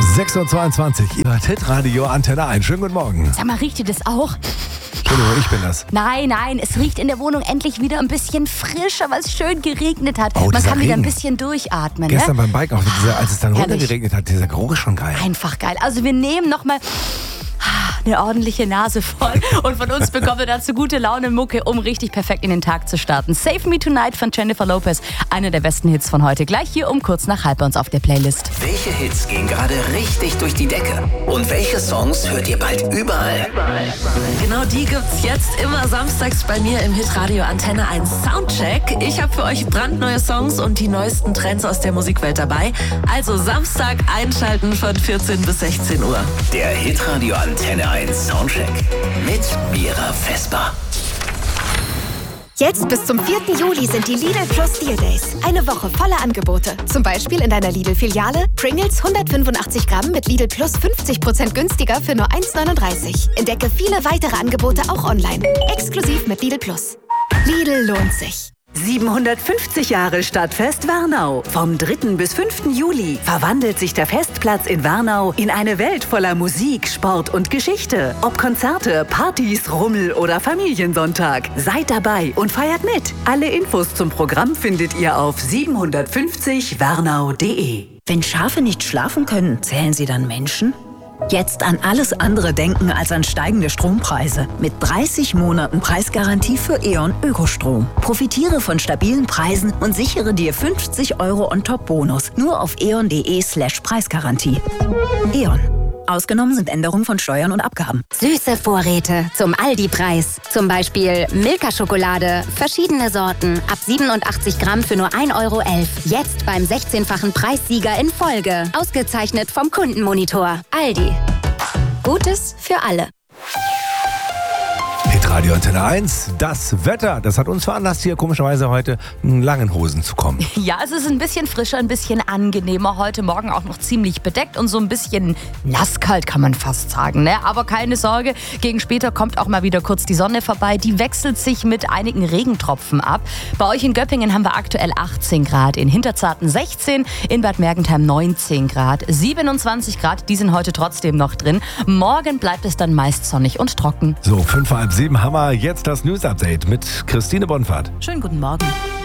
6:22 Uhr, ihr hört Hitradio Antenne 1. Schönen guten Morgen. Sag mal, riecht ihr das auch? Entschuldigung, ich bin das. Nein, es riecht in der Wohnung endlich wieder ein bisschen frischer, weil es schön geregnet hat. Oh, Man kann wieder ein Regen. bisschen durchatmen. Gestern Ne? beim Bike, auch als es dann Herrlich. runtergeregnet hat, dieser Geruch ist schon geil. Einfach geil. Also wir nehmen nochmal eine ordentliche Nase voll und von uns bekommen wir dazu gute Laune Mucke, um richtig perfekt in den Tag zu starten. Save Me Tonight von Jennifer Lopez, einer der besten Hits von heute. Gleich hier um kurz nach halb bei uns auf der Playlist. Welche Hits gehen gerade richtig durch die Decke? Und welche Songs hört ihr bald überall? Genau die gibt's jetzt immer samstags bei mir im Hitradio Antenne 1 Soundcheck. Ich habe für euch brandneue Songs und die neuesten Trends aus der Musikwelt dabei. Also Samstag einschalten von 14 bis 16 Uhr. Der Hitradio Antenne 1 Soundcheck mit Mira Vesper. Jetzt bis zum 4. Juli sind die Lidl Plus Deal Days. Eine Woche voller Angebote. Zum Beispiel in deiner Lidl-Filiale Pringles 185 Gramm mit Lidl Plus 50% günstiger für nur 1,39. Entdecke viele weitere Angebote auch online. Exklusiv mit Lidl Plus. Lidl lohnt sich. 750 Jahre Stadtfest Warnau. Vom 3. bis 5. Juli verwandelt sich der Festplatz in Warnau in eine Welt voller Musik, Sport und Geschichte. Ob Konzerte, Partys, Rummel oder Familiensonntag. Seid dabei und feiert mit. Alle Infos zum Programm findet ihr auf 750warnau.de. Wenn Schafe nicht schlafen können, zählen sie dann Menschen? Jetzt an alles andere denken als an steigende Strompreise. Mit 30 Monaten Preisgarantie für E.ON Ökostrom. Profitiere von stabilen Preisen und sichere dir 50 € On-Top-Bonus. Nur auf eon.de/Preisgarantie. E.ON. Ausgenommen sind Änderungen von Steuern und Abgaben. Süße Vorräte zum Aldi-Preis. Zum Beispiel Milka-Schokolade, verschiedene Sorten, ab 87 Gramm für nur 1,11 €. Jetzt beim 16-fachen Preissieger in Folge. Ausgezeichnet vom Kundenmonitor. Aldi. Gutes für alle. Hitradio Antenne 1, das Wetter, das hat uns veranlasst, hier komischerweise heute in langen Hosen zu kommen. Ja, es ist ein bisschen frischer, ein bisschen angenehmer. Heute Morgen auch noch ziemlich bedeckt und so ein bisschen nasskalt, kann man fast sagen. Ne? Aber keine Sorge, gegen später kommt auch mal wieder kurz die Sonne vorbei. Die wechselt sich mit einigen Regentropfen ab. Bei euch in Göppingen haben wir aktuell 18 Grad, in Hinterzarten 16, in Bad Mergentheim 19 Grad, 27 Grad, die sind heute trotzdem noch drin. Morgen bleibt es dann meist sonnig und trocken. So, 5:30 haben wir jetzt das News-Update mit Christine Bonfahrt. Schönen guten Morgen.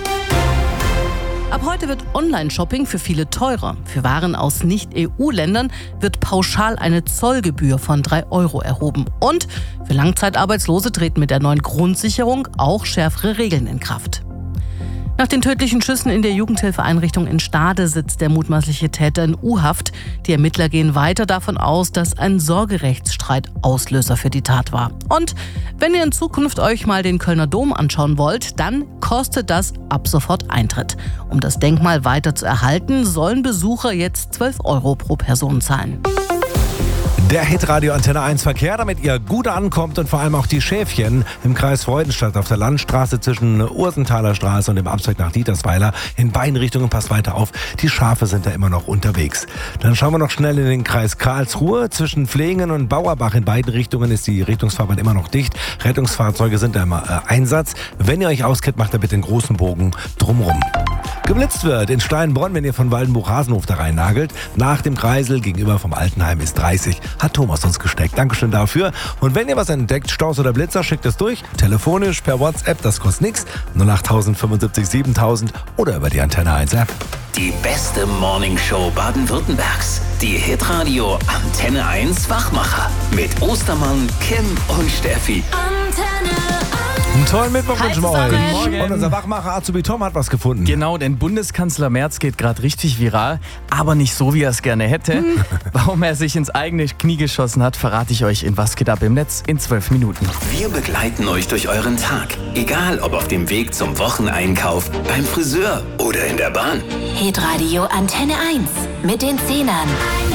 Ab heute wird Online-Shopping für viele teurer. Für Waren aus Nicht-EU-Ländern wird pauschal eine Zollgebühr von 3 € erhoben. Und für Langzeitarbeitslose treten mit der neuen Grundsicherung auch schärfere Regeln in Kraft. Nach den tödlichen Schüssen in der Jugendhilfeeinrichtung in Stade sitzt der mutmaßliche Täter in U-Haft. Die Ermittler gehen weiter davon aus, dass ein Sorgerechtsstreit Auslöser für die Tat war. Und wenn ihr in Zukunft euch mal den Kölner Dom anschauen wollt, dann kostet das ab sofort Eintritt. Um das Denkmal weiter zu erhalten, sollen Besucher jetzt 12 € pro Person zahlen. Der Hitradio Antenne 1 Verkehr, damit ihr gut ankommt und vor allem auch die Schäfchen im Kreis Freudenstadt auf der Landstraße zwischen Ursenthaler Straße und dem Abzweig nach Dietersweiler. In beiden Richtungen, passt weiter auf, die Schafe sind da immer noch unterwegs. Dann schauen wir noch schnell in den Kreis Karlsruhe. Zwischen Pflegen und Bauerbach in beiden Richtungen ist die Richtungsfahrbahn immer noch dicht. Rettungsfahrzeuge sind da immer Einsatz. Wenn ihr euch auskennt, macht da bitte einen großen Bogen drumrum. Geblitzt wird in Steinbronn, wenn ihr von Waldenbuch-Hasenhof da rein nagelt. Nach dem Kreisel gegenüber vom Altenheim ist 30. Hat Thomas uns gesteckt. Dankeschön dafür. Und wenn ihr was entdeckt, Staus oder Blitzer, schickt es durch. Telefonisch, per WhatsApp, das kostet nichts. 08000 75 7000 oder über die Antenne 1 App. Die beste Morningshow Baden-Württembergs. Die Hitradio Antenne 1 Wachmacher. Mit Ostermann, Kim und Steffi. Antenne 1. Einen tollen Mittwoch Hi wünschen wir zusammen. euch. Morgen. Und unser Wachmacher Azubi Tom hat was gefunden. Genau, denn Bundeskanzler Merz geht gerade richtig viral, aber nicht so, wie er es gerne hätte. Warum er sich ins eigene Knie geschossen hat, verrate ich euch in Was geht ab im Netz in 12 Minuten. Wir begleiten euch durch euren Tag. Egal, ob auf dem Weg zum Wocheneinkauf, beim Friseur oder in der Bahn. Hitradio Antenne 1 mit den Zehnern.